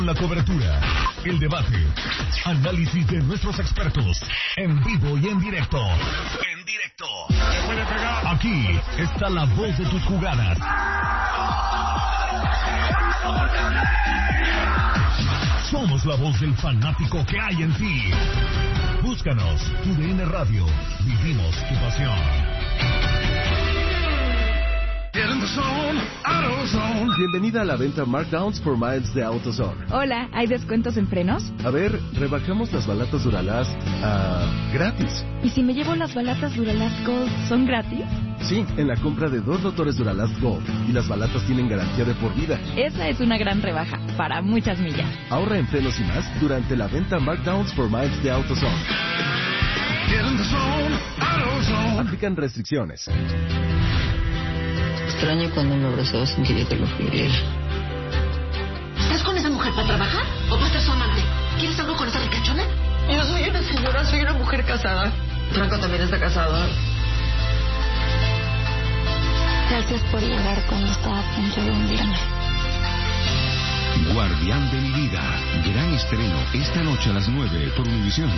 La cobertura, el debate, análisis de nuestros expertos, en vivo y en directo. En directo. Aquí está la voz de tus jugadas. Somos la voz del fanático que hay en ti. Búscanos, TUDN Radio. Vivimos tu pasión. Bienvenida a la venta Markdowns for Miles de AutoZone. Hola, ¿hay descuentos en frenos? A ver, rebajamos las balatas Duralast gratis. ¿Y si me llevo las balatas Duralast Gold, son gratis? Sí, en la compra de 2 rotores Duralast Gold. Y las balatas tienen garantía de por vida. Esa es una gran rebaja, para muchas millas. Ahorra en frenos y más durante la venta Markdowns for Miles de AutoZone. Aplican restricciones. Extraño cuando me abrazaba sin que yo te lo pidiera. ¿Estás con esa mujer para trabajar o para ser su amante? ¿Quieres algo con esa ricachona? Yo soy una señora, soy una mujer casada. Franco también está casado. Gracias por llegar cuando estaba a punto de hundirme. Guardián de mi vida. Gran estreno esta noche a las 9 por Univisión.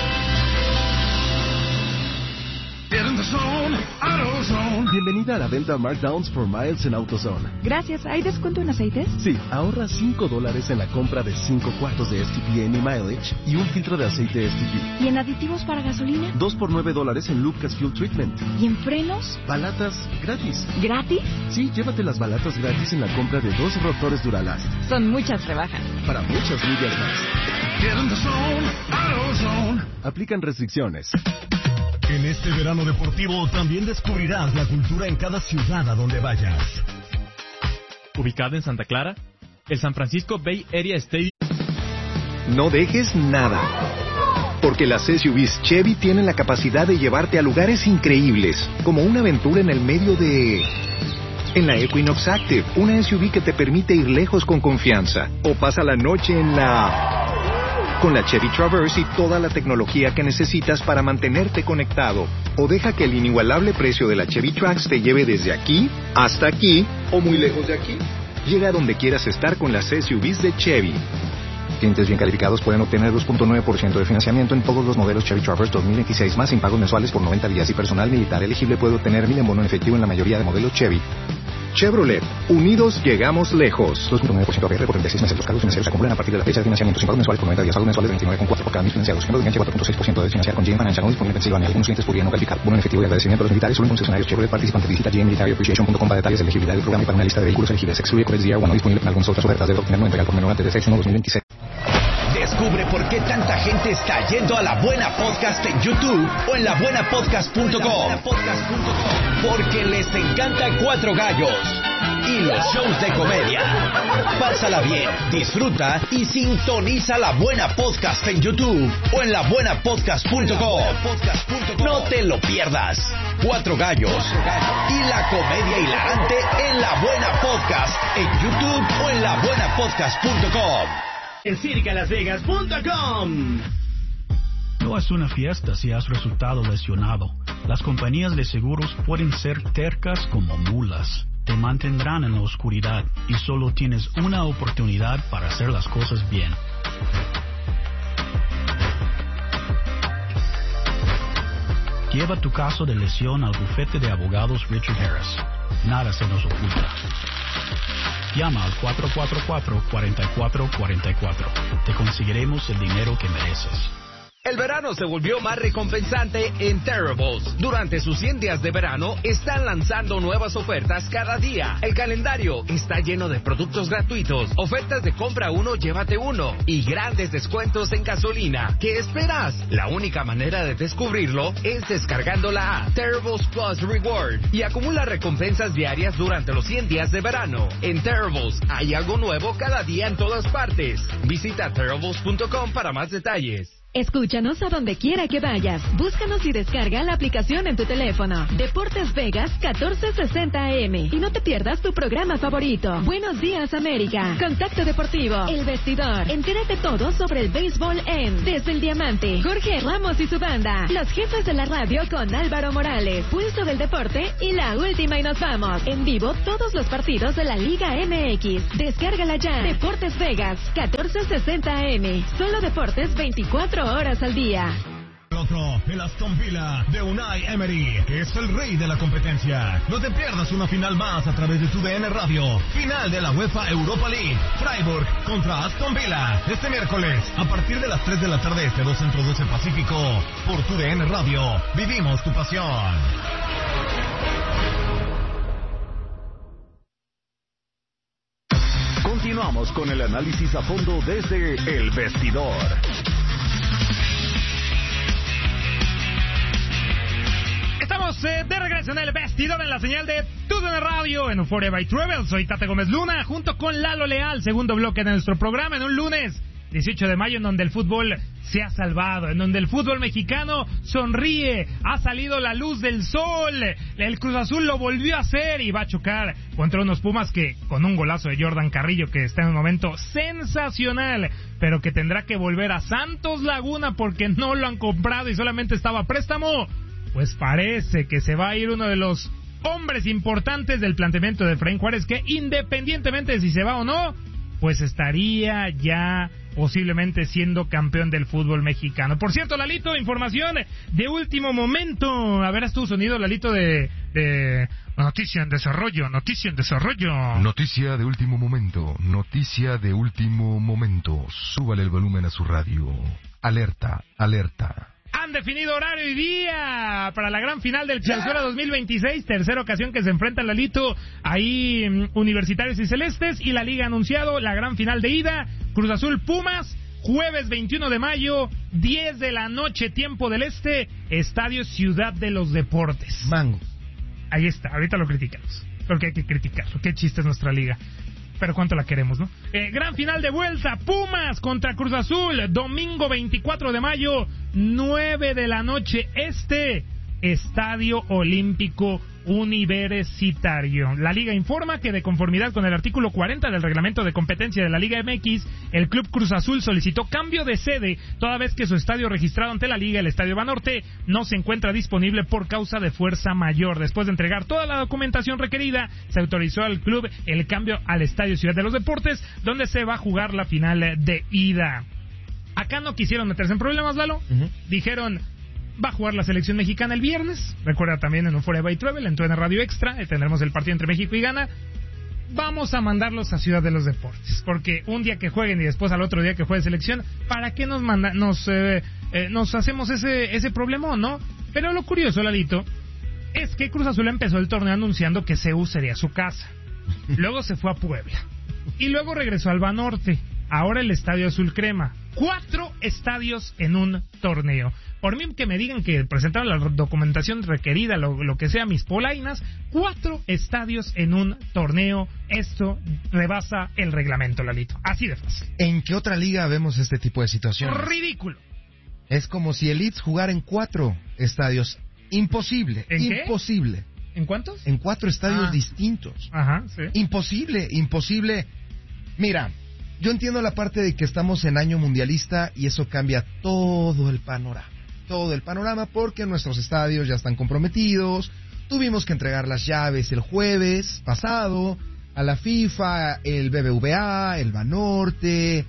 Bienvenida a la venta Markdowns for Miles en AutoZone. Gracias, ¿hay descuento en aceites? Sí, ahorra $5 en la compra de 5 cuartos de STP Any Mileage y un filtro de aceite STP. ¿Y en aditivos para gasolina? 2 por $9 en Lucas Fuel Treatment. ¿Y en frenos? Balatas gratis. ¿Gratis? Sí, llévate las balatas gratis en la compra de 2 rotores Duralast. Son muchas rebajas. Para muchas millas más. Aplican restricciones. En este verano deportivo también descubrirás la cultura en cada ciudad a donde vayas. Ubicado en Santa Clara, el San Francisco Bay Area Stadium. No dejes nada, porque las SUVs Chevy tienen la capacidad de llevarte a lugares increíbles, como una aventura en el medio de... En la Equinox Active, una SUV que te permite ir lejos con confianza, o pasa la noche en la... Con la Chevy Traverse y toda la tecnología que necesitas para mantenerte conectado. O deja que el inigualable precio de la Chevy Trax te lleve desde aquí hasta aquí o muy lejos de aquí. Llega a donde quieras estar con las SUVs de Chevy. Clientes bien calificados pueden obtener 2.9% de financiamiento en todos los modelos Chevy Traverse 2016 más sin pagos mensuales por 90 días y personal militar elegible puede obtener 1,000 en bono en efectivo en la mayoría de modelos Chevy. Chevrolet, unidos llegamos lejos. 2.9% APR por 36 meses. Los cargos financieros se acumulan a partir de la fecha de financiamiento sin pagos mensuales por 90 días. Pagos mensuales 29,4 por cada 1,000 financiados. Ejemplo de enganche 4.6% de financiar con GM Financial. No disponible en Pensilvania. Algunos clientes podrían no calificar. Bono en efectivo y agradecimiento a los militares solo en concesionarios Chevrolet participantes. Visita gmmilitaryappreciation.com para detalles de elegibilidad del programa y para una lista de vehículos elegibles. Excluye Codex DR1 no disponible en algunas otras ofertas. Debe obtener no entregar por menor antes de fecha 1/2026. Descubre por qué tanta gente está yendo a La Buena Podcast en YouTube o en labuenapodcast.com. Porque les encanta Cuatro Gallos y los shows de comedia. Pásala bien, disfruta y sintoniza La Buena Podcast en YouTube o en labuenapodcast.com. No te lo pierdas. Cuatro Gallos y la comedia hilarante en La Buena Podcast en YouTube o en labuenapodcast.com. En CircaLasVegas.com. No es una fiesta si has resultado lesionado. Las compañías de seguros pueden ser tercas como mulas. Te mantendrán en la oscuridad y solo tienes una oportunidad para hacer las cosas bien. Lleva tu caso de lesión al bufete de abogados Richard Harris. Nada se nos oculta. Llama al 444-4444. Te conseguiremos el dinero que mereces. El verano se volvió más recompensante en Terribles. Durante sus 100 días de verano, están lanzando nuevas ofertas cada día. El calendario está lleno de productos gratuitos, ofertas de compra uno, llévate uno, y grandes descuentos en gasolina. ¿Qué esperas? La única manera de descubrirlo es descargando la app Terribles Plus Reward y acumula recompensas diarias durante los 100 días de verano. En Terribles hay algo nuevo cada día en todas partes. Visita Terribles.com para más detalles. Escúchanos a donde quiera que vayas. Búscanos y descarga la aplicación en tu teléfono. Deportes Vegas 1460 AM. Y no te pierdas tu programa favorito. Buenos días, América. Contacto Deportivo. El Vestidor. Entérate todo sobre el béisbol en Desde el Diamante. Jorge Ramos y su banda. Los jefes de la radio con Álvaro Morales. Pulso del Deporte y la última y nos vamos. En vivo todos los partidos de la Liga MX. Descárgala ya. Deportes Vegas 1460 AM. Solo deportes 24 horas al día. Otro, el Aston Villa de Unai Emery, que es el rey de la competencia. No te pierdas una final más a través de TUDN Radio. Final de la UEFA Europa League. Freiburg contra Aston Villa. Este miércoles, a partir de las 3 de la tarde, 2 Centro 12 Pacífico. Por TUDN Radio. Vivimos tu pasión. Continuamos con el análisis a fondo desde El Vestidor. Estamos de regreso en El Vestidor en la señal de TUDN Radio en Euphoria by Travel. Soy Tate Gómez Luna junto con Lalo Leal, segundo bloque de nuestro programa en un lunes 18 de mayo en donde el fútbol se ha salvado, en donde el fútbol mexicano sonríe, ha salido la luz del sol, el Cruz Azul lo volvió a hacer y va a chocar contra unos Pumas que con un golazo de Jordan Carrillo que está en un momento sensacional, pero que tendrá que volver a Santos Laguna porque no lo han comprado y solamente estaba a préstamo. Pues parece que se va a ir uno de los hombres importantes del planteamiento de Efraín Juárez, que independientemente de si se va o no, pues estaría ya posiblemente siendo campeón del fútbol mexicano. Por cierto, Lalito, información de último momento. A ver, haz tu sonido, Lalito, de noticia en desarrollo. Noticia de último momento. Súbale el volumen a su radio. Alerta. Han definido horario y día para la gran final del Clausura 2026, tercera ocasión que se enfrentan, Lalito, ahí Universitarios y Celestes, y la Liga ha anunciado la gran final de ida, Cruz Azul Pumas, jueves 21 de mayo, 10 de la noche, tiempo del este, Estadio Ciudad de los Deportes. Mango. Ahí está, ahorita lo criticamos, porque hay que criticarlo, qué chiste es nuestra liga. Pero cuánto la queremos, ¿no? Gran final de vuelta, Pumas contra Cruz Azul, domingo 24 de mayo, 9 de la noche, Estadio Olímpico Universitario. La Liga informa que de conformidad con el artículo 40 del reglamento de competencia de la Liga MX, el Club Cruz Azul solicitó cambio de sede, toda vez que su estadio registrado ante la Liga, el Estadio Banorte, no se encuentra disponible por causa de fuerza mayor. Después de entregar toda la documentación requerida, se autorizó al club el cambio al Estadio Ciudad de los Deportes, donde se va a jugar la final de ida. Acá no quisieron meterse en problemas, Lalo. Dijeron, va a jugar la selección mexicana el viernes. Recuerda también en Euphoria by Travel, en TUDN Radio Extra, tendremos el partido entre México y Ghana. Vamos a mandarlos a Ciudad de los Deportes, porque un día que jueguen y después al otro día que juegue selección, ¿para qué nos hacemos ese problemón, no? Pero lo curioso, Lalito, es que Cruz Azul empezó el torneo anunciando que CU sería su casa. Luego se fue a Puebla. Y luego regresó al Banorte. Ahora el Estadio Azul Crema. 4 estadios en un torneo. Por mí que me digan que presentaron la documentación requerida, lo que sea, mis polainas, 4 estadios en un torneo. Esto rebasa el reglamento, Lalito. Así de fácil. ¿En qué otra liga vemos este tipo de situaciones? Ridículo. Es como si el Leeds jugara en 4 estadios. Imposible. ¿En qué? Imposible. ¿En cuántos? En 4 estadios distintos. Ajá, sí. Imposible. Mira, yo entiendo la parte de que estamos en año mundialista y eso cambia todo el panorama. Porque nuestros estadios ya están comprometidos. Tuvimos que entregar las llaves el jueves pasado a la FIFA, el BBVA, el Banorte,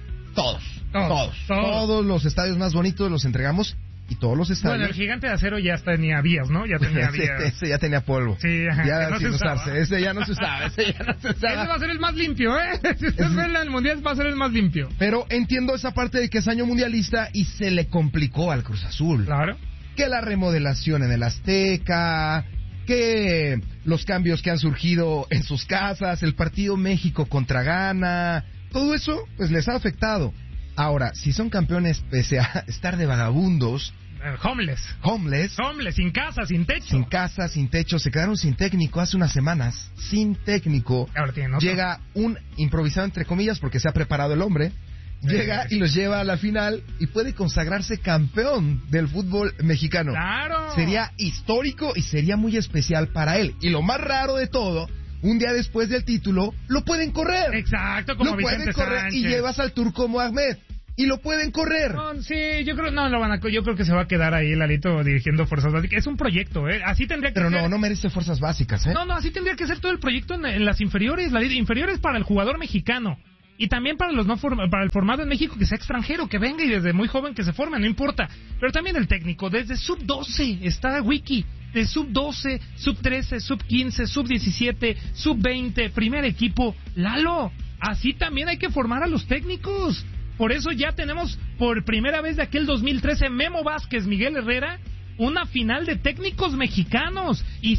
todos los estadios más bonitos los entregamos y todos los estadios. Bueno, el Gigante de Acero ya tenía vías, ¿no? Ya tenía vías. Ese ya tenía polvo. Sí, ajá, ya no sin se usaba. usarse. Ese ya no se usaba. Ese va a ser el más limpio, ¿eh? Si ustedes ven el Mundial, va a ser el más limpio. Pero entiendo esa parte de que es año mundialista y se le complicó al Cruz Azul. Claro. Que la remodelación en el Azteca, que los cambios que han surgido en sus casas, el partido México contra Ghana, todo eso pues les ha afectado. Ahora, si son campeones pese a estar de vagabundos, homeless, sin casa, sin techo, se quedaron sin técnico hace unas semanas, sin técnico. Ahora tienen otro. Llega un improvisado entre comillas porque se ha preparado el hombre, llega y los lleva a la final y puede consagrarse campeón del fútbol mexicano. ¡Claro! Sería histórico y sería muy especial para él. Y lo más raro de todo, un día después del título, lo pueden correr. Exacto, como Vicente Sánchez. Y llevas al turco Mohamed. Y lo pueden correr. No, sí, yo creo yo creo que se va a quedar ahí Lalito dirigiendo Fuerzas Básicas. Es un proyecto, así tendría que ser. Pero no merece Fuerzas Básicas, No, así tendría que ser todo el proyecto en las inferiores, inferiores para el jugador mexicano. Y también para para el formado en México que sea extranjero, que venga y desde muy joven que se forme, no importa. Pero también el técnico, desde sub-12 está Wiki, de sub-12, sub-13, sub-15, sub-17, sub-20, primer equipo. Lalo, así también hay que formar a los técnicos. Por eso ya tenemos por primera vez de aquel 2013 Memo Vázquez, Miguel Herrera, una final de técnicos mexicanos. Y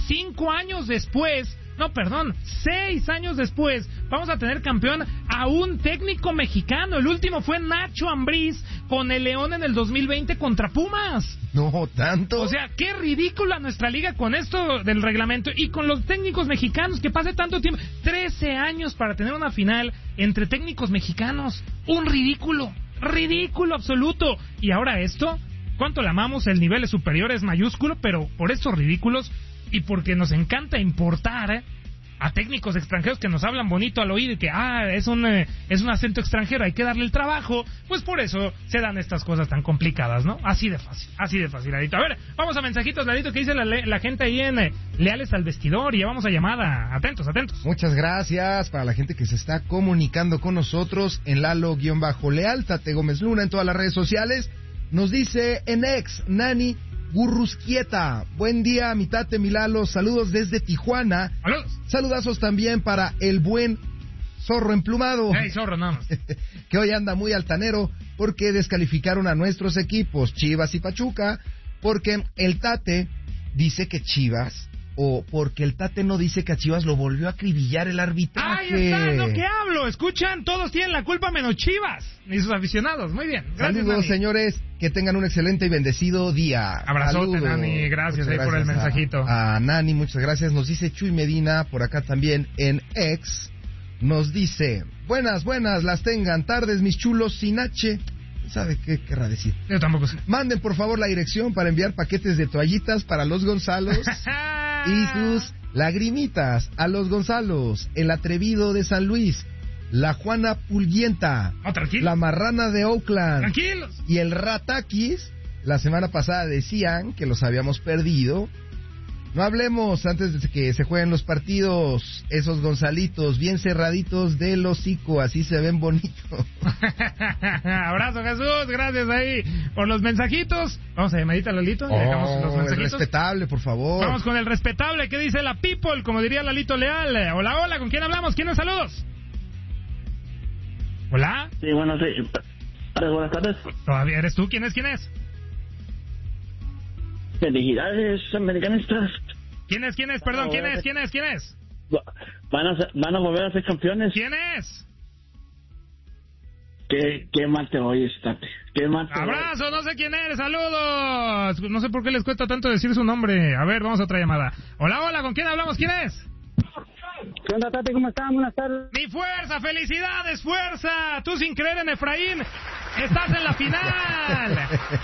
6 años después, vamos a tener campeón a un técnico mexicano. El último fue Nacho Ambriz con el León en el 2020 contra Pumas. No tanto. O sea, qué ridícula nuestra liga con esto del reglamento y con los técnicos mexicanos, que pase tanto tiempo. 13 años para tener una final entre técnicos mexicanos. Un ridículo absoluto. Y ahora esto, ¿cuánto la amamos? El nivel es superior, es mayúsculo, pero por estos ridículos y porque nos encanta importar a técnicos extranjeros que nos hablan bonito al oído y que es un acento extranjero, hay que darle el trabajo, pues por eso se dan estas cosas tan complicadas, ¿no? Así de fácil, Ladito. A ver, vamos a mensajitos, Ladito, que dice la gente ahí en Leales al Vestidor, y ya vamos a llamada. Atentos. Muchas gracias para la gente que se está comunicando con nosotros en Lalo-Leal, Tate Gómez Luna en todas las redes sociales. Nos dice en ex Nani Gurrusquieta, buen día, mi Tate, mi Lalo, saludos desde Tijuana. ¡Saludos! Saludazos también para el buen Zorro Emplumado. ¡Hey, Zorro, nada más! Que hoy anda muy altanero porque descalificaron a nuestros equipos, Chivas y Pachuca, porque el Tate dice que Chivas, o porque el Tate no dice que a Chivas lo volvió a acribillar el arbitraje. ¡Ahí está lo que hablo! Escuchan, todos tienen la culpa menos Chivas, ni sus aficionados. Muy bien, gracias, saludos, Nani. Señores, que tengan un excelente y bendecido día. Abrazote, Nani, gracias ahí por el mensajito. A Nani, muchas gracias. Nos dice Chuy Medina, por acá también en X, nos dice, buenas, las tengan tardes, mis chulos, sin H. ¿Sabe qué querrá decir? Yo tampoco sé. Manden por favor la dirección para enviar paquetes de toallitas para los Gonzalos y sus lagrimitas a los Gonzalos, el Atrevido de San Luis, la Juana Pulguienta, la Marrana de Oakland, tranquilos, y el Ratakis. La semana pasada decían que los habíamos perdido. No hablemos antes de que se jueguen los partidos. Esos Gonzalitos bien cerraditos del hocico, así se ven bonitos. Abrazo, Jesús, gracias ahí por los mensajitos. Vamos a llamadita, Lalito, y dejamos los mensajitos. El respetable, por favor. Vamos con el respetable, ¿qué dice la people? Como diría Lalito Leal. Hola, ¿con quién hablamos? ¿Quiénes saludos? ¿Hola? Sí, bueno, sí. Buenas tardes. ¿Todavía eres tú? ¿Quién es? Felicidades, americanistas. ¿Quién es? Perdón, ¿quién es? Van a volver a ser campeones. ¿Quién es? Qué mal te oyes, Tate. Qué mal te Abrazo, no sé quién eres, saludos. No sé por qué les cuesta tanto decir su nombre. A ver, vamos a otra llamada. Hola, ¿con quién hablamos? ¿Quién es? ¿Qué onda, Tate? ¿Cómo están? Buenas tardes. Mi fuerza, felicidades, fuerza. Tú sin creer en Efraín, estás en la final.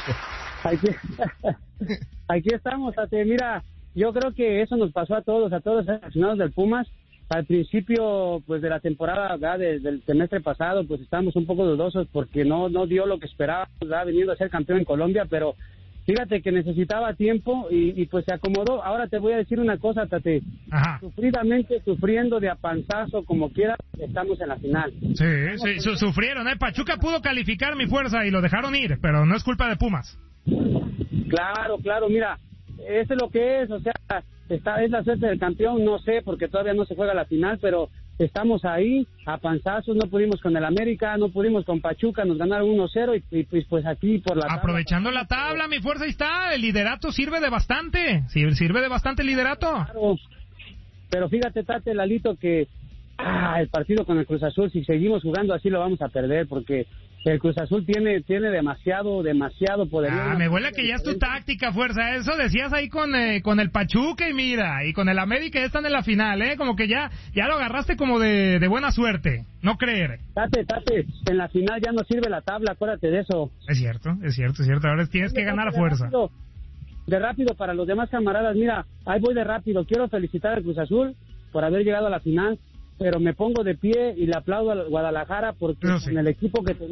Aquí estamos, Tate. Mira, yo creo que eso nos pasó a todos los aficionados del Pumas. Al principio, pues, de la temporada, ¿verdad? Del semestre pasado, pues, estábamos un poco dudosos porque no dio lo que esperábamos, ¿verdad? Veniendo a ser campeón en Colombia, pero fíjate que necesitaba tiempo y pues se acomodó. Ahora te voy a decir una cosa, Tate. Ajá. Sufridamente, sufriendo de a panzazo, como quiera, estamos en la final. Sí, sufrieron, ¿eh? Pachuca pudo calificar, mi fuerza, y lo dejaron ir, pero no es culpa de Pumas. Claro, mira, eso es lo que es, o sea, es la suerte del campeón, no sé, porque todavía no se juega la final, pero estamos ahí, a panzazos, no pudimos con el América, no pudimos con Pachuca, nos ganaron 1-0 y pues aquí por la aprovechando tabla, la tabla, mi fuerza, ahí está, el liderato sirve de bastante, sirve de bastante el liderato. Claro, pero fíjate, Tate, Lalito, que el partido con el Cruz Azul, si seguimos jugando así lo vamos a perder, porque El Cruz Azul tiene demasiado poder. Me huele a que ya es tu táctica, Fuerza. Eso decías ahí con el Pachuca y mira, y con el América ya están en la final, como que ya lo agarraste como de buena suerte, no creer. Tate, en la final ya no sirve la tabla, acuérdate de eso. Es cierto. Ahora tienes que ganar a fuerza. De rápido para los demás camaradas, mira, ahí voy de rápido. Quiero felicitar al Cruz Azul por haber llegado a la final, pero me pongo de pie y le aplaudo a Guadalajara porque con el equipo que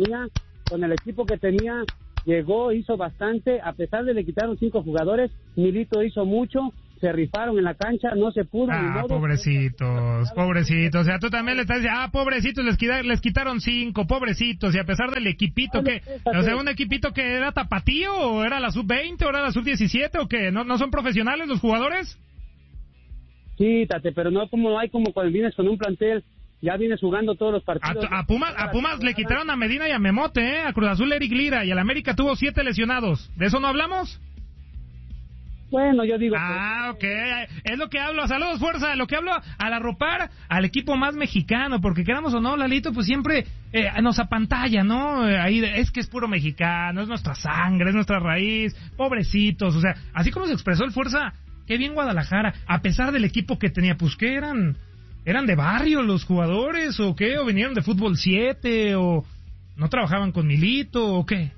tenía llegó, hizo bastante, a pesar de le quitaron 5 jugadores, Milito hizo mucho, se rifaron en la cancha, no se pudo. Pobrecitos, o sea, tú también le estás diciendo, pobrecitos, les quitaron 5, pobrecitos, y a pesar del equipito un equipito que era tapatío, o era la sub-20, o era la sub-17, o que no son profesionales los jugadores. Sí, Tate, pero no como cuando vienes con un plantel, ya vienes jugando todos los partidos. A Pumas le quitaron a Medina y a Memote, a Cruz Azul Eric Lira, y al América tuvo 7 lesionados. ¿De eso no hablamos? Bueno, yo digo... ok, es lo que hablo. Saludos, Fuerza, lo que hablo al arropar al equipo más mexicano, porque queramos o no, Lalito, pues siempre nos apantalla, ¿no? Ahí es que es puro mexicano, es nuestra sangre, es nuestra raíz, pobrecitos, o sea, así como se expresó el Fuerza... Qué bien Guadalajara, a pesar del equipo que tenía, pues que eran de barrio los jugadores, o qué, o vinieron de fútbol 7, o no trabajaban con Milito, o qué,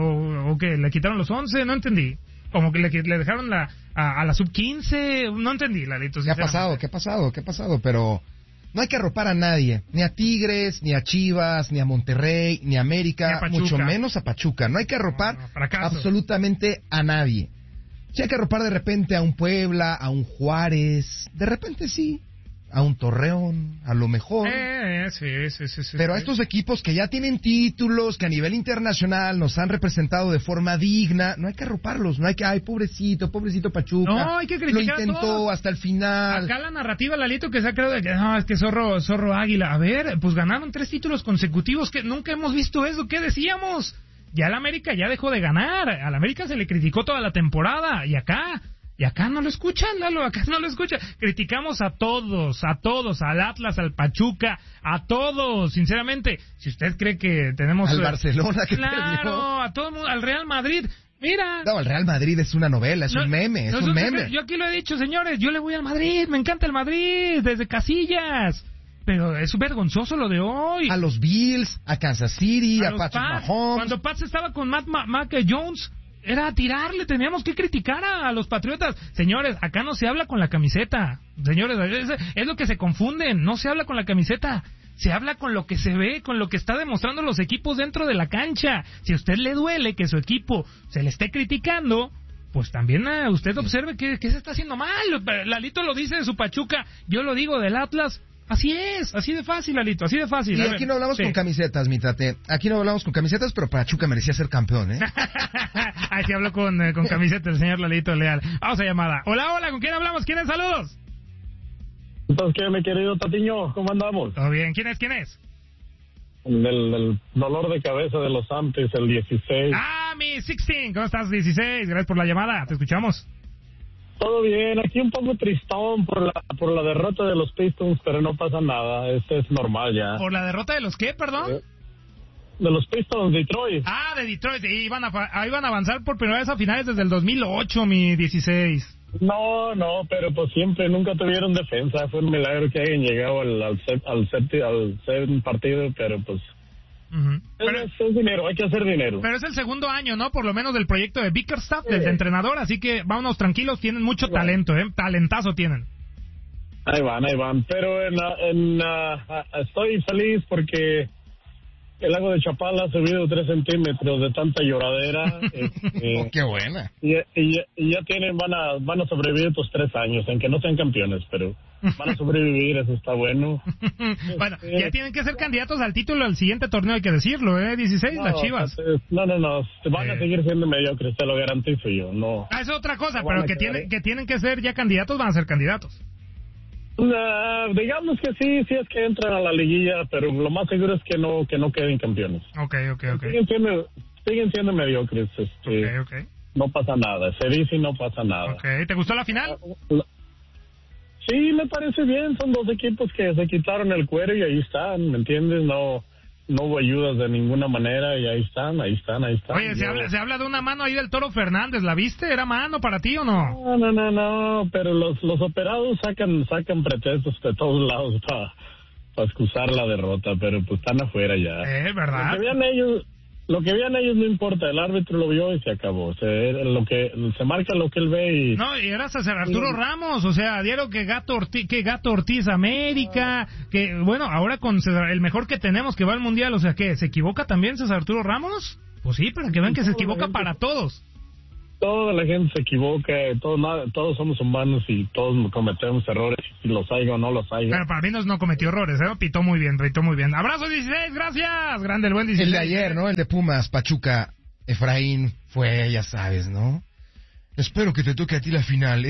o qué, le quitaron los 11, no entendí, como que le dejaron a la sub-15, no entendí, Lalito. ¿Qué ha pasado? Pero no hay que arropar a nadie, ni a Tigres, ni a Chivas, ni a Monterrey, ni a América, mucho menos a Pachuca, no hay que arropar absolutamente a nadie. Si hay que arropar de repente a un Puebla, a un Juárez, de repente sí, a un Torreón, a lo mejor. Sí. Pero a estos equipos que ya tienen títulos, que a nivel internacional nos han representado de forma digna, no hay que arroparlos, no hay que, pobrecito Pachuca. No, hay que criticar. Lo intentó hasta el final. Acá la narrativa, Lalito, que se ha creado de que no, es que zorro águila. A ver, pues ganaron 3 títulos consecutivos, que nunca hemos visto eso, ¿qué decíamos? Ya el América ya dejó de ganar, al América se le criticó toda la temporada, y acá no lo escuchan, Lalo, acá no lo escuchan. Criticamos a todos, al Atlas, al Pachuca, a todos, sinceramente. Si usted cree que tenemos... Al Barcelona que claro, perdió. a todo el mundo, al Real Madrid, mira... No, el Real Madrid es una novela, es un meme. Yo aquí lo he dicho, señores, yo le voy al Madrid, me encanta el Madrid, desde Casillas... Pero es vergonzoso lo de hoy. A los Bills, a Kansas City, a Patrick Mahomes. Cuando Pats estaba con Mac Jones, era a tirarle, teníamos que criticar a los Patriotas. Señores, acá no se habla con la camiseta. Señores, es lo que se confunden, no se habla con la camiseta. Se habla con lo que se ve, con lo que está demostrando los equipos dentro de la cancha. Si a usted le duele que su equipo se le esté criticando, pues también usted observe que se está haciendo mal. Lalito lo dice de su Pachuca, yo lo digo del Atlas. Así es, así de fácil, Lalito, así de fácil. Y aquí no hablamos con camisetas, mi Tate. Aquí no hablamos con camisetas, pero Pachuca merecía ser campeón, ¿eh? Ahí sí habló con camisetas el señor Lalito Leal. Vamos a llamada. Hola, ¿con quién hablamos? ¿Quién es? Saludos. Entonces, ¿qué, mi querido Tatiño? ¿Cómo andamos? Todo bien. ¿Quién es? Del dolor de cabeza de los Santos, el 16. Mi 16. ¿Cómo estás, 16? Gracias por la llamada. Te escuchamos. Todo bien, aquí un poco tristón por la derrota de los Pistons, pero no pasa nada, esto es normal ya. ¿Por la derrota de los qué, perdón? De los Pistons, Detroit. De Detroit, iban a avanzar por primera vez a finales desde el 2008, mi 16. No, pero pues siempre, nunca tuvieron defensa, fue un milagro que hayan llegado al séptimo partido, pero pues... es dinero, hay que hacer dinero. Pero es el segundo año, ¿no? Por lo menos del proyecto de Bickerstaff, del entrenador, así que vámonos tranquilos, tienen mucho talento, talentazo tienen. Ahí van, pero estoy feliz porque el lago de Chapala ha subido 3 centímetros de tanta lloradera. ¡Qué buena! Y ya van a sobrevivir estos 3 años, aunque no sean campeones, pero van a sobrevivir, eso está bueno. Bueno, ya tienen que ser candidatos al título del siguiente torneo, hay que decirlo, 16, las Chivas. No, van a seguir siendo mediocres, te lo garantizo yo, no. Es otra cosa, pero que tienen que ser ya candidatos, van a ser candidatos. Digamos que sí es que entran a la liguilla, pero lo más seguro es que no queden campeones. Ok. Siguen siendo mediocres, Okay. No pasa nada, se dice y no pasa nada. Okay. ¿Te gustó la final? Sí, me parece bien, son 2 equipos que se quitaron el cuero y ahí están, ¿me entiendes? No no hubo ayudas de ninguna manera y ahí están. Oye, se habla de una mano ahí del Toro Fernández, ¿la viste? ¿Era mano para ti o no? No, pero los operados sacan pretextos de todos lados para excusar la derrota, pero pues están afuera ya. ¿Verdad? Lo que vean ellos no importa, el árbitro lo vio y se acabó. Se marca lo que él ve y... No, y era César Arturo Ramos, o sea, dieron que Gato Ortiz América, que bueno, ahora con César, el mejor que tenemos que va al Mundial, o sea, ¿qué? ¿Se equivoca también César Arturo Ramos? Pues sí, para que vean que se equivoca para todos. Toda la gente se equivoca, todos somos humanos y todos cometemos errores, si los haya o no los haya. Pero para mí no cometió errores, pitó muy bien. Abrazo 16, gracias, grande el buen 16. El de ayer, ¿no? El de Pumas, Pachuca, Efraín, fue, ya sabes, ¿no? Espero que te toque a ti la final,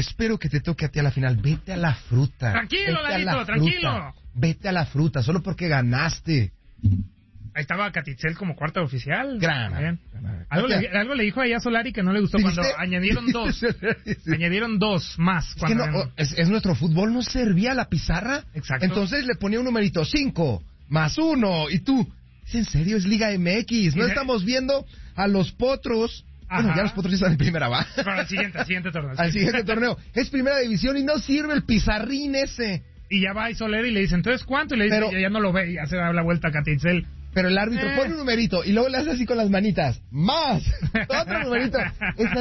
vete a la fruta. Tranquilo, Lalito, tranquilo. Vete a la fruta, solo porque ganaste. Ahí estaba Catitzel como cuarta oficial. Gran. Algo le dijo ahí a Solari que no le gustó cuando añadieron dos. Sí. Añadieron dos más. Es nuestro fútbol, no servía la pizarra. Exacto. Entonces le ponía un numerito 5 más 1 y tú. ¿Es en serio? Es Liga MX. No estamos viendo a los potros. Ajá. Bueno, ya los potros ya están en primera, ¿va? Para el siguiente torneo. Al siguiente torneo. Es primera división y no sirve el pizarrín ese. Y ya va y Solari y le dice, ¿entonces cuánto? Y le dice, ya no lo ve y ya se da la vuelta a Catitzel. Pero el árbitro pone un numerito y luego le hace así con las manitas. ¡Más! Otro numerito. Esa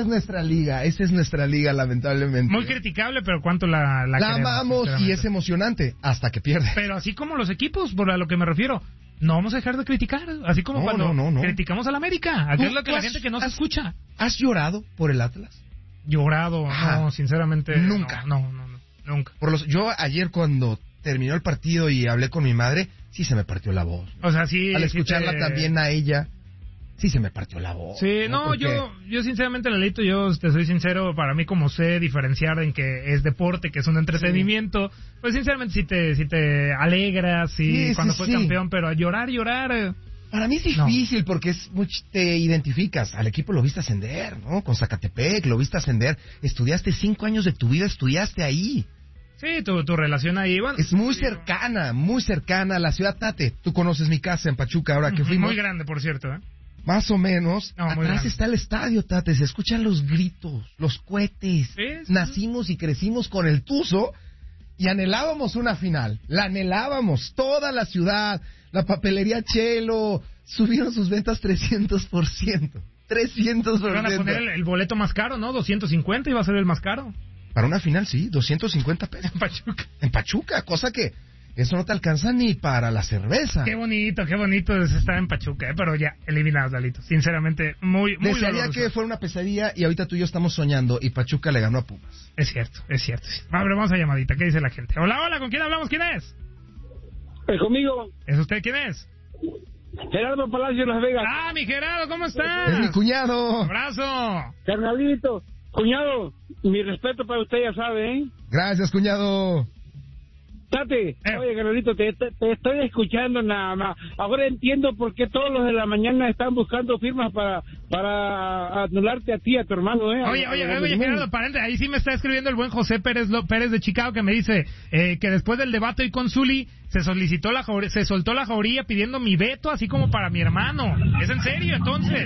es nuestra liga, lamentablemente. Muy criticable, pero ¿cuánto la amamos y es emocionante hasta que pierde. Pero así como los equipos, por a lo que me refiero, no vamos a dejar de criticar. Así como cuando criticamos al América. Aquí es lo que la gente que no se escucha. ¿Has llorado por el Atlas? Llorado, no, sinceramente. Nunca. No, nunca. Yo ayer cuando terminó el partido y hablé con mi madre, sí se me partió la voz. O sea, sí. Al escucharla también a ella, sí se me partió la voz. Sí, yo sinceramente, Lalito, yo te soy sincero, para mí como sé diferenciar en que es deporte, que es un entretenimiento, pues sinceramente sí te alegras, cuando fue campeón, pero a llorar. Para mí es difícil porque te identificas. Al equipo lo viste ascender, ¿no? Con Zacatepec lo viste ascender. Estudiaste 5 años de tu vida, estudiaste ahí. Sí, tu relación ahí, bueno. Es muy cercana a la ciudad. Tate, tú conoces mi casa en Pachuca ahora que fuimos. Muy grande, por cierto, Más o menos. Atrás está el estadio, Tate. Se escuchan los gritos, los cohetes. ¿Sí? Nacimos y crecimos con el Tuzo y anhelábamos una final. La anhelábamos. Toda la ciudad, la papelería Chelo, subieron sus ventas 300%. 300%. Van a poner el boleto más caro, ¿no? 250 iba a ser el más caro. Para una final, sí, 250 pesos. En Pachuca, cosa que eso no te alcanza ni para la cerveza. Qué bonito es estar en Pachuca, pero ya, eliminados, Dalito. Sinceramente, muy desearía doloroso. que fuera una pesadilla y ahorita tú y yo estamos soñando y Pachuca le ganó a Pumas. Es cierto. Vamos a llamadita, ¿qué dice la gente? Hola, ¿con quién hablamos? ¿Quién es? Conmigo. ¿Es usted? ¿Quién es? Gerardo Palacio, Las Vegas. Ah, mi Gerardo, ¿cómo estás? Es mi cuñado. Abrazo. Carnalito. Cuñado, mi respeto para usted, ya sabe, ¿eh? Gracias, cuñado. Tate, oye, Carnalito, te estoy escuchando nada más. Ahora entiendo por qué todos los de la mañana están buscando firmas para anularte a ti, a tu hermano, ¿eh? Oye, Gerardo, ahí sí me está escribiendo el buen José Pérez de Chicago, que me dice que después del debate hoy con Zuli se soltó la jauría pidiendo mi veto, así como para mi hermano. ¿Es en serio, entonces?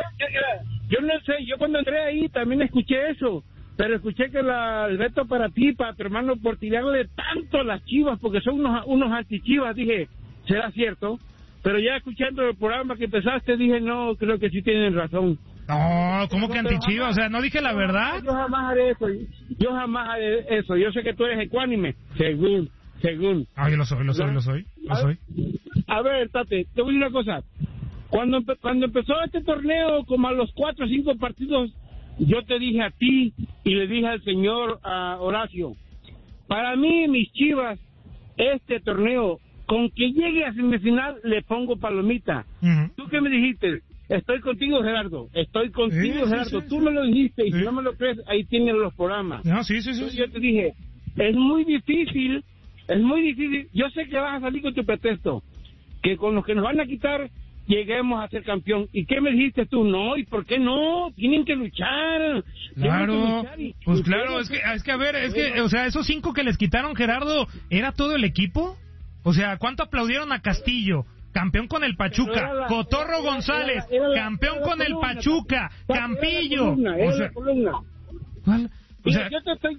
Yo no sé, yo cuando entré ahí también escuché eso. Pero escuché que el veto para ti, para tu hermano, por tirarle tanto a las Chivas, porque son unos antichivas, dije, ¿será cierto? Pero ya escuchando el programa que empezaste, dije, no, creo que sí tienen razón. No, ¿cómo que antichivas? O sea, ¿no dije la verdad? Yo jamás haré eso. Yo sé que tú eres ecuánime, según. Ah, yo lo soy. A ver, Tate, te voy a decir una cosa. Cuando empezó este torneo, como a los 4 o 5 partidos, yo te dije a ti y le dije al señor Horacio, para mí, mis Chivas, este torneo, con que llegue a semifinal, le pongo palomita. Uh-huh. ¿Tú qué me dijiste? Estoy contigo, Gerardo. Gerardo. Tú me lo dijiste y si no me lo crees, ahí tienen los programas. No, sí. Yo te dije, es muy difícil. Yo sé que vas a salir con tu pretexto, que con los que nos van a quitar lleguemos a ser campeón. ¿Y qué me dijiste tú? No, ¿y por qué no? Tienen que luchar. Claro, pues claro, es que, o sea, esos 5 que les quitaron, Gerardo, ¿era todo el equipo? O sea, ¿cuánto aplaudieron a Castillo? campeón con el Pachuca. Cotorro González, campeón con el Pachuca. Campillo. ¿Cuál? O sea,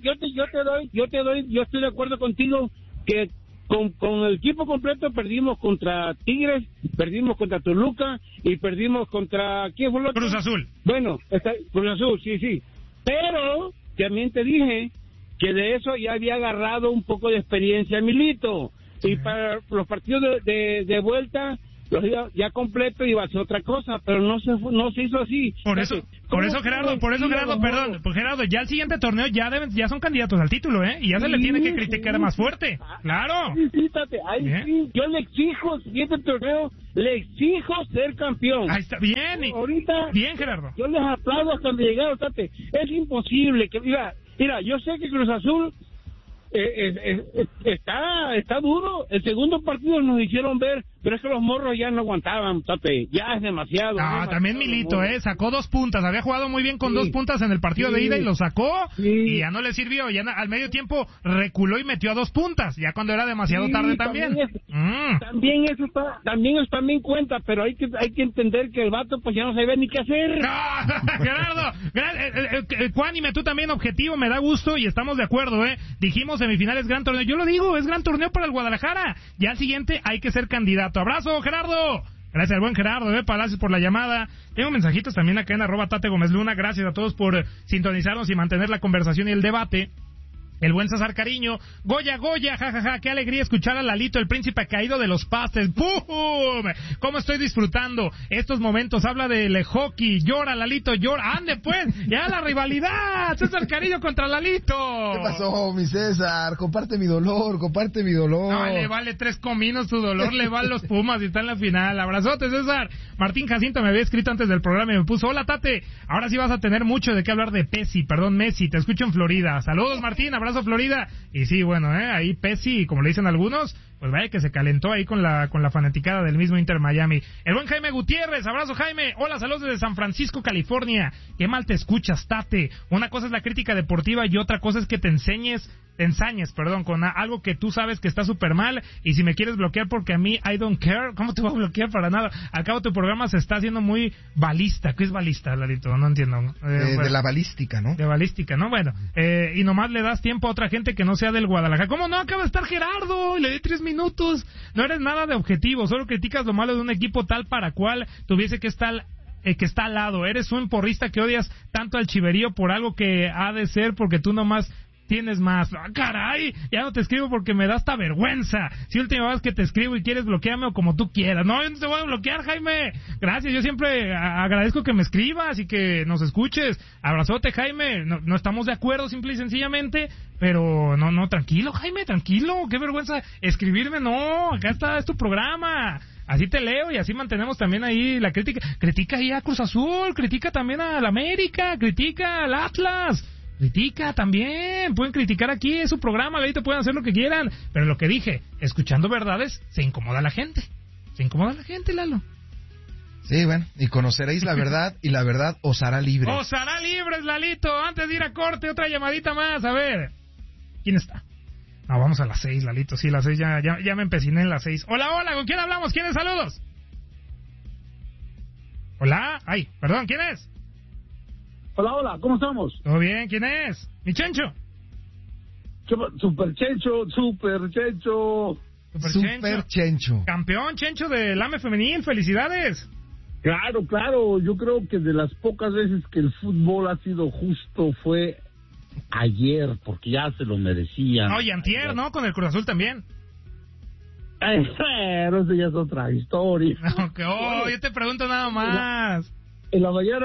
yo estoy de acuerdo contigo que con el equipo completo perdimos contra Tigres, perdimos contra Toluca y perdimos contra ¿quién fue el otro? Cruz Azul. Bueno, Cruz Azul, sí. Pero también te dije que de eso ya había agarrado un poco de experiencia Milito. Y para los partidos de vuelta los ya completo iba a ser otra cosa, pero no se hizo así. Por eso Gerardo, perdón, pues Gerardo, ya el siguiente torneo ya son candidatos al título, ¿eh? Y ya se le tiene que criticar más fuerte. Claro. Sí, yo le exijo, el siguiente torneo, le exijo ser campeón. Ahí está, bien. Ahorita, bien, Gerardo. Yo les aplaudo hasta donde llegaron, Tate. Es imposible que, mira, yo sé que Cruz Azul está duro. El segundo partido nos hicieron ver, pero es que los morros ya no aguantaban, Tate. Ya es demasiado. También Milito, sacó 2 puntas. Había jugado muy bien con 2 puntas en el partido de ida y lo sacó. Y ya no le sirvió. Ya al medio tiempo reculó y metió a 2 puntas. Ya cuando era demasiado tarde también. También eso también cuenta, pero hay que entender que el vato pues ya no sabía ni qué hacer. Gerardo, Cuánime, tú también objetivo, me da gusto y estamos de acuerdo, Dijimos semifinales, gran torneo. Yo lo digo, es gran torneo para el Guadalajara. Ya al siguiente hay que ser candidato. ¡Abrazo, Gerardo! Gracias al buen Gerardo, Palacios por la llamada. Tengo mensajitos también acá en @TateGomezLuna. Gracias a todos por sintonizarnos y mantener la conversación y el debate. El buen César Cariño, Goya, jajaja, qué alegría escuchar a Lalito, el príncipe caído de los pastes. ¡Pum! ¿Cómo estoy disfrutando estos momentos? Habla del hockey, llora Lalito, llora. ¡Ande pues! ¡Ya la rivalidad! César Cariño contra Lalito. ¿Qué pasó, mi César? Comparte mi dolor. No, le vale 3 cominos tu dolor, le van los Pumas y está en la final. Abrazote, César. Martín Jacinto me había escrito antes del programa y me puso, hola, Tate, ahora sí vas a tener mucho de qué hablar de Messi, te escucho en Florida. Saludos, Martín, abrazo Florida. Y sí, bueno, ahí Pesci, como le dicen algunos, pues vaya que se calentó ahí con la fanaticada del mismo Inter Miami. El buen Jaime Gutiérrez, abrazo Jaime. Hola, saludos desde San Francisco, California. Qué mal te escuchas, Tate. Una cosa es la crítica deportiva y otra cosa es que te ensañes, con algo que tú sabes que está súper mal, y si me quieres bloquear porque a mí I don't care, ¿cómo te voy a bloquear? Para nada. Al cabo tu programa se está haciendo muy balista. ¿Qué es balista, Larito? No entiendo. De la balística, ¿no? De balística, ¿no? Bueno, y nomás le das tiempo a otra gente que no sea del Guadalajara. ¿Cómo no? Acaba de estar Gerardo, le di 3 minutos. No eres nada de objetivo, solo criticas lo malo de un equipo tal para cual tuviese que estar que está al lado. Eres un porrista que odias tanto al chiverío por algo que ha de ser porque tú nomás tienes más. ¡Ah, caray! Ya no te escribo porque me da hasta vergüenza. Si última vez que te escribo y quieres bloquearme o como tú quieras. No, yo no te voy a bloquear, Jaime. Gracias, yo siempre agradezco que me escribas y que nos escuches. Abrazote, Jaime. No estamos de acuerdo, simple y sencillamente, pero no, tranquilo, Jaime, tranquilo. Qué vergüenza escribirme. No, acá es tu programa. Así te leo y así mantenemos también ahí la crítica. Critica ahí a Cruz Azul, critica también a la América, critica al Atlas. Critica también, pueden criticar aquí, es su programa, ahorita pueden hacer lo que quieran, pero lo que dije, escuchando verdades, se incomoda la gente, Lalo. Sí, bueno, y conoceréis la verdad, y la verdad os hará libres. ¡Os hará libres, Lalito! Antes de ir a corte, otra llamadita más, a ver, ¿quién está? No, vamos a las 6, Lalito, sí, las 6, ya me empeciné en las 6. Hola, ¿con quién hablamos? ¿Quiénes saludos? Hola, perdón, ¿quién es? Hola, ¿cómo estamos? ¿Todo bien? ¿Quién es? ¿Mi Chencho? Super Chencho. Super Chencho. Campeón Chencho del AME femenil, felicidades. Claro, yo creo que de las pocas veces que el fútbol ha sido justo fue ayer, porque ya se lo merecían. No, y antier, ¿no? Con el Cruz Azul también. Pero eso ya es otra historia. Yo te pregunto nada más. En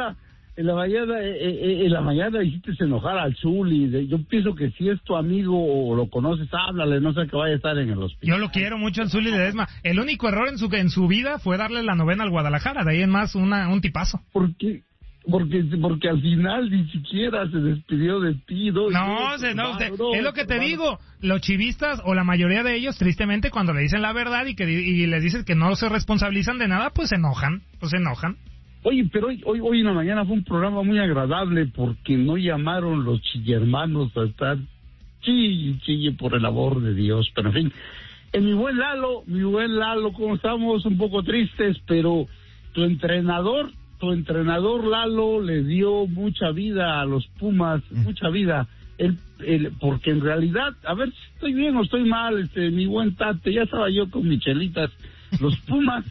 la mañana hiciste enojar al Zuli. Yo pienso que si es tu amigo o lo conoces, háblale, no sé que vaya a estar en el hospital. Yo lo quiero mucho al Zuli Ledesma. El único error en su vida fue darle la 9ª al Guadalajara. De ahí en más un tipazo. Porque al final ni siquiera se despidió de ti. Es lo que te digo. Los chivistas, o la mayoría de ellos, tristemente, cuando le dicen la verdad y les dices que no se responsabilizan de nada, pues se enojan. Oye, pero hoy en la mañana fue un programa muy agradable porque no llamaron los chillermanos a estar chille por el amor de Dios. Pero en fin, mi buen Lalo, ¿cómo estamos? Un poco tristes, pero tu entrenador Lalo le dio mucha vida a los Pumas, mucha vida. Porque en realidad, a ver si estoy bien o estoy mal, mi buen Tate, ya estaba yo con mis chelitas. Los Pumas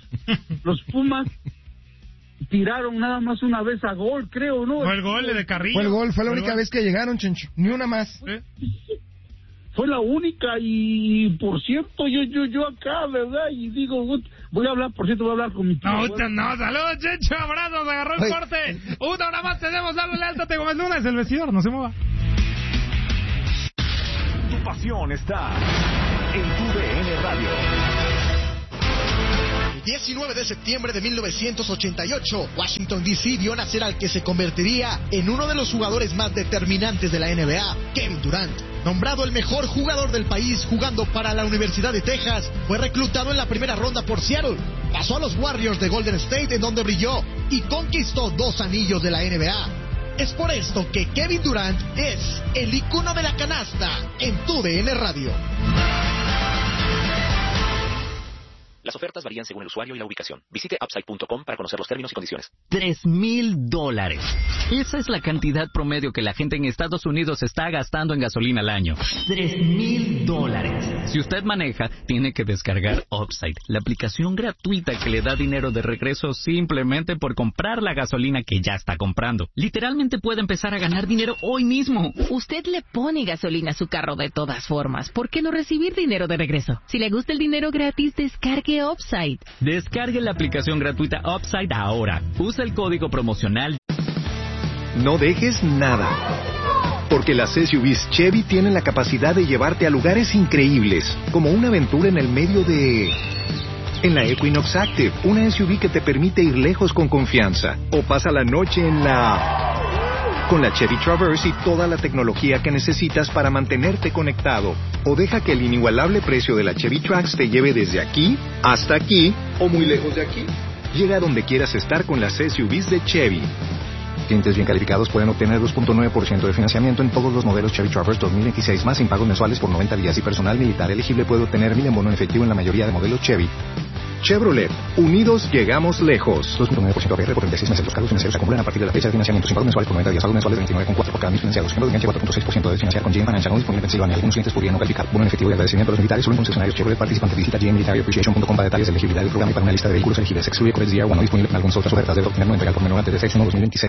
tiraron nada más una vez a gol, creo, ¿no? Fue el gol de Carrillo. Fue la única vez que llegaron, Chencho, ni una más. Fue la única, y por cierto, yo acá, ¿verdad? Y digo, voy a hablar con mi tío. No, saludos, Chencho, abrazos, agarró el corte. Una hora más tenemos, dale, alzate con el lunes, el vestidor, no se mueva. Tu pasión está en tu DN Radio. El 19 de septiembre de 1988, Washington D.C. vio nacer al que se convertiría en uno de los jugadores más determinantes de la NBA, Kevin Durant. Nombrado el mejor jugador del país jugando para la Universidad de Texas, fue reclutado en la primera ronda por Seattle. Pasó a los Warriors de Golden State, en donde brilló y conquistó 2 anillos de la NBA. Es por esto que Kevin Durant es el icono de la canasta en tu DN Radio. Las ofertas varían según el usuario y la ubicación. Visite Upside.com para conocer los términos y condiciones. $3,000. Esa es la cantidad promedio que la gente en Estados Unidos está gastando en gasolina al año. $3,000. Si usted maneja, tiene que descargar Upside, la aplicación gratuita que le da dinero de regreso simplemente por comprar la gasolina que ya está comprando. Literalmente puede empezar a ganar dinero hoy mismo. Usted le pone gasolina a su carro de todas formas. ¿Por qué no recibir dinero de regreso? Si le gusta el dinero gratis, descargue Upside. Descargue la aplicación gratuita Upside ahora. Usa el código promocional. No dejes nada, porque las SUVs Chevy tienen la capacidad de llevarte a lugares increíbles, como una aventura en el medio de... En la Equinox Active, una SUV que te permite ir lejos con confianza. O pasa la noche en la... Con la Chevy Traverse y toda la tecnología que necesitas para mantenerte conectado. O deja que el inigualable precio de la Chevy Trax te lleve desde aquí hasta aquí o muy lejos de aquí. Llega a donde quieras estar con las SUVs de Chevy. Clientes bien calificados pueden obtener 2.9% de financiamiento en todos los modelos Chevy Traverse 2016 más sin pagos mensuales por 90 días, y personal militar elegible puede obtener 1,000 en bono en efectivo en la mayoría de modelos Chevy. Chevrolet, unidos llegamos lejos. 2.9% APR por 36 meses. Los cargos financieros se acumulan a partir de la fecha de financiamiento sin pagos mensuales por 90 días. Pagos mensuales de 29,4 por cada 1,000 financiados. Ejemplo de enganche 4.6% de financiar con GM Financial, no disponible en Pensilvania. Algunos clientes podrían no calificar. Bono en efectivo y agradecimiento a los militares solo en concesionarios Chevrolet participantes. Visita gmmilitaryappreciation.com para detalles de elegibilidad del programa y para una lista de vehículos elegibles. Excluye Codex DR1, no disponible en algunas otras ofertas. Debe obtenerlo en regalo por menor antes de fecha 1 2026.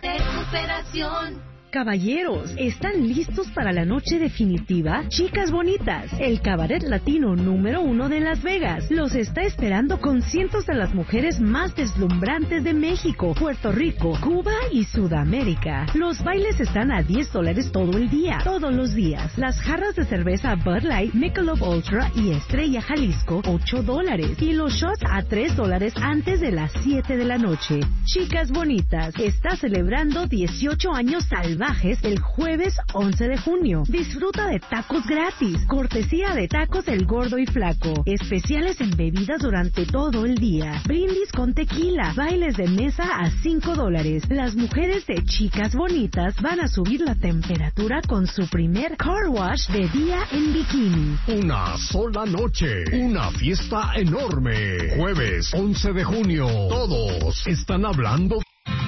Caballeros, ¿están listos para la noche definitiva? Chicas bonitas, el cabaret latino número 1 de Las Vegas los está esperando con cientos de las mujeres más deslumbrantes de México, Puerto Rico, Cuba y Sudamérica. Los bailes están a $10 todo el día, todos los días. Las jarras de cerveza Bud Light, Michelob Ultra y Estrella Jalisco, $8. Y los shots a $3 antes de las 7 de la noche. Chicas bonitas, está celebrando 18 años salvajes el jueves 11 de junio. Disfruta de tacos gratis, cortesía de Tacos El Gordo y Flaco. Especiales en bebidas durante todo el día. Brindis con tequila, bailes de mesa a $5. Las mujeres de Chicas Bonitas van a subir la temperatura con su primer car wash de día en bikini. Una sola noche, una fiesta enorme. Jueves 11 de junio. Todos están hablando.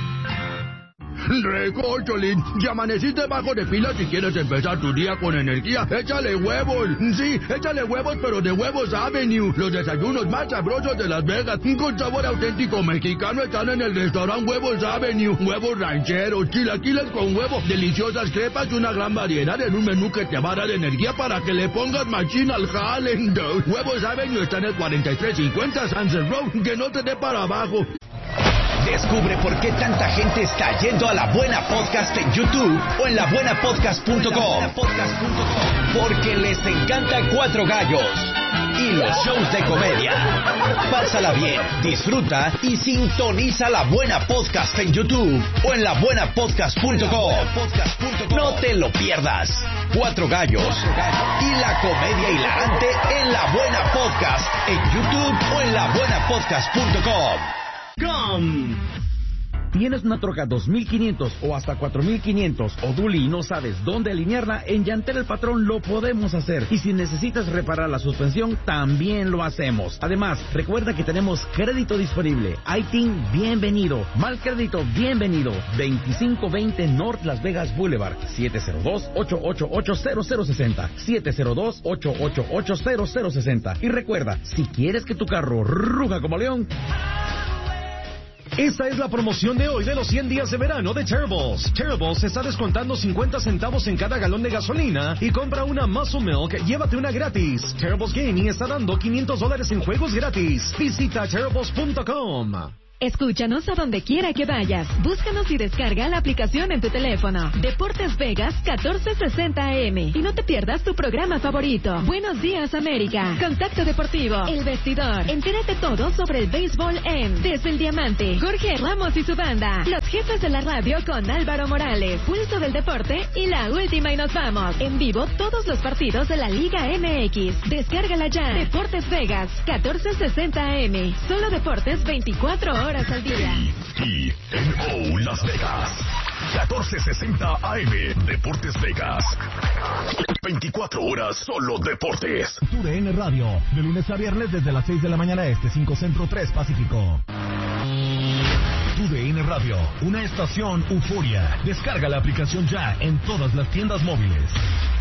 Recócholín, ya amaneciste bajo de pila. Si quieres empezar tu día con energía, échale huevos. Sí, échale huevos, pero de Huevos Avenue. Los desayunos más sabrosos de Las Vegas, con sabor auténtico mexicano, están en el restaurante Huevos Avenue. Huevos rancheros, chilaquiles con huevo, deliciosas crepas y una gran variedad en un menú que te va a dar energía para que le pongas machín al jale. Huevos Avenue está en el 4350 Sunset Road, que no te dé para abajo. Descubre por qué tanta gente está yendo a La Buena Podcast en YouTube o en labuenapodcast.com. Porque les encanta Cuatro Gallos y los shows de comedia. Pásala bien, disfruta y sintoniza La Buena Podcast en YouTube o en labuenapodcast.com. No te lo pierdas. Cuatro Gallos y la comedia hilarante en La Buena Podcast en YouTube o en labuenapodcast.com. ¿Tienes una troca 2500 o hasta 4500 o dually y no sabes dónde alinearla? En Llantel El Patrón lo podemos hacer. Y si necesitas reparar la suspensión, también lo hacemos. Además, recuerda que tenemos crédito disponible. ITIN, bienvenido. Mal crédito, bienvenido. 2520 North Las Vegas Boulevard. 702-888-0060. 702-888-0060. Y recuerda, si quieres que tu carro ruja como león... Esta es la promoción de hoy de los 100 días de verano de Terribles. Terribles está descontando 50 centavos en cada galón de gasolina y compra una Muscle Milk, llévate una gratis. Terribles Gaming está dando $500 en juegos gratis. Visita terribles.com. Escúchanos a donde quiera que vayas. Búscanos y descarga la aplicación en tu teléfono. Deportes Vegas 1460 AM. Y no te pierdas tu programa favorito. Buenos días, América. Contacto Deportivo. El Vestidor. Entérate todo sobre el béisbol en Desde el Diamante. Jorge Ramos y su banda. Los jefes de la radio con Álvaro Morales. Pulso del Deporte y la última y nos vamos. En vivo todos los partidos de la Liga MX. Descárgala ya. Deportes Vegas 1460 AM. Solo deportes 24 horas al día. TNO Las Vegas 1460 AM. Deportes Vegas. 24 horas solo deportes. TUDN Radio, de lunes a viernes desde las 6 de la mañana este, 5 Centro, 3 Pacífico. TUDN Radio, una estación euforia. Descarga la aplicación ya en todas las tiendas móviles.